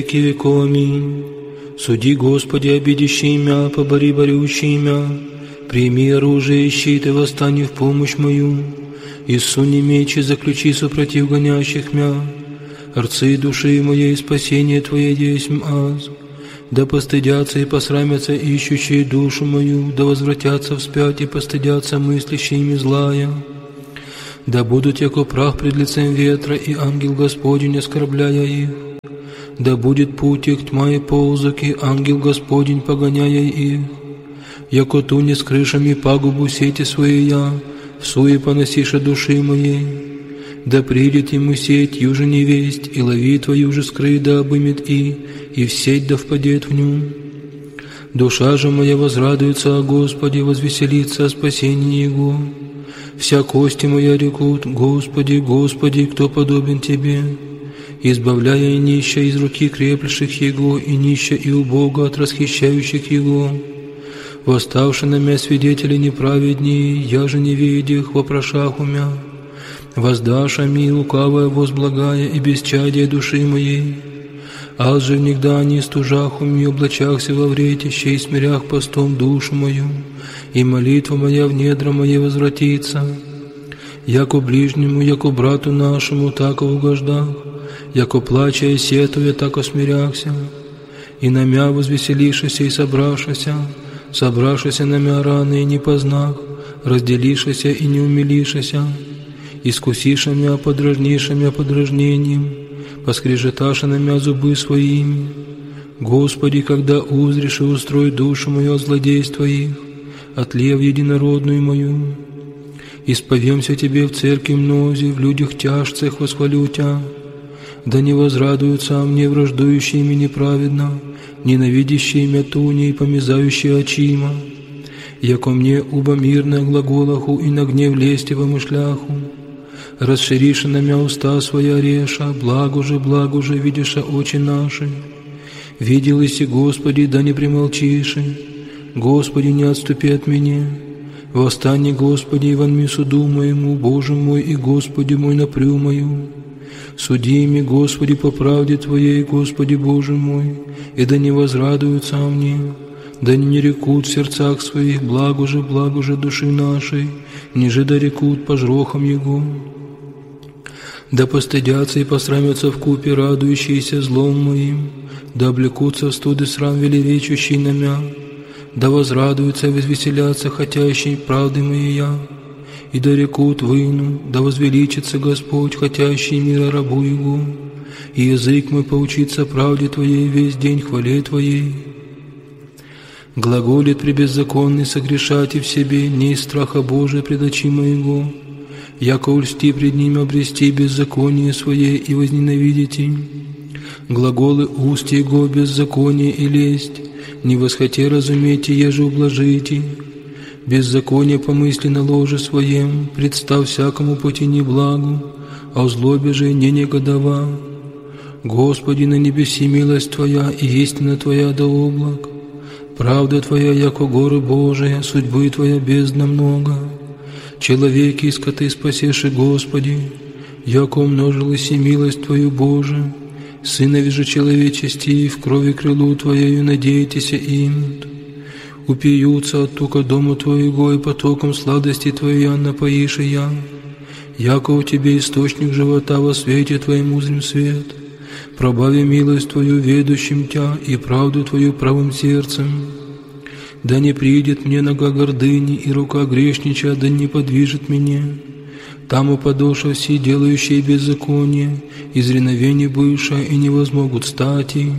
веки веков. Аминь. Суди, Господи, обидящий мя, побори борющий мя, прими оружие и щит, и восстань в помощь мою. Иссуни меч и заключи супротив гонящих мя. Рцы души моей, спасение Твое есмь аз. Да постыдятся и посрамятся ищущие душу мою, да возвратятся вспять и постыдятся мыслящими злая. Да будут яко прах пред лицем ветра, и ангел Господень, оскорбляя их. Да будет путь их тьма и ползок, и ангел Господень, погоняя их. Яко туне с крышами пагубу сети свои я, в суе поносиша души моей. Да придет ему сеть юже невесть, и лови твою же скрый да обымет и в сеть да впадет в ню. Душа же моя возрадуется о Господе, возвеселится о спасении Его. Вся кости моя рекут: Господи, Господи, кто подобен Тебе? Избавляя нища из руки креплящих Его, и нища и убога от расхищающих Его. Восставши на мя свидетели неправеднее, я же не видях вопрошах умя. Воздаша ми лукавая возблагая и бесчадие души моей. Аз же внегда не стужах уми облачахся во вретище и смирях постом душу мою, и молитва моя в недра моей возвратится. Яко ближнему, яко брату нашему, так и угождах, яко плача и сетуя, так и смиряхся. И на мя возвеселишися и собравшися на мя раны и не познах, разделишися и не умилишися. Искусиша мя, подражниша мя подражнением, поскрежеташа на мя зубы своими. Господи, когда узришь и устрой душу мою от злодейства их, отли в единородную мою. Исповемся Тебе в церкви мнозе, в людях тяжцах восхвалю Тя. Да не возрадуются мне враждующие мне неправедно, ненавидящие мя туни и помязающие очима. Яко мне уба мирная глаголаху и на гнев лести вымышляху. Расшириша на мя уста своя реша, благо же, видиша очи наши. Видел иси, Господи, да не примолчиши, Господи, не отступи от меня. Восстань, Господи, и вонми суду моему, Боже мой и Господи мой, напрю мою. Суди ими, Господи, по правде Твоей, Господи Боже мой, и да не возрадуются мне, да не рекут в сердцах своих, благо же души нашей, ниже да рекут по жрохам Его. Да постыдятся и посрамятся вкупе радующиеся злом моим, да облекутся в студы срам велеречущий на мя, да возрадуются и возвеселятся хотящие правды моей я, и да рекут выну, да возвеличится Господь, хотящий мира рабу Его, и язык мой поучится правде Твоей весь день хвале Твоей. Глаголит при беззаконный согрешать и в себе, не из страха Божия пред очи моего, яко ульсти пред ним обрести беззаконие свое и возненавидите. Глаголы уст Его беззаконие и лесть, не восхоте разумейте, еже ублажите. Беззаконие помысли на ложе своем, представ всякому пути неблагу, а в злобе же не негодова. Господи, на небеси милость Твоя и истина Твоя до облак. Правда Твоя, яко горы Божия, судьбы Твоя бездна много. Человеки и скоты спасеши, Господи, яко умножилась и милость Твою, Боже. Сынови же человечести, в крови крылу Твоею надейтеся им. Упьются от тука дому Твоего, и потоком сладости Твоей напоишь и я. Яко у Тебе источник живота, во свете Твоем узрим свет. Пробави милость Твою ведущим Тя и правду Твою правым сердцем. Да не придет мне нога гордыни, и рука грешнича да не подвижет меня. Там упадоша все делающие беззаконие, из реновения бывшая, и не возмогут стати.